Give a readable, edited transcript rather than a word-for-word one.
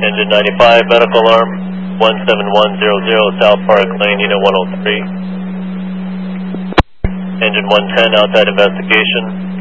Engine 95, medical alarm, 17100 South Park Lane, Unit 103. Engine 110, outside investigation.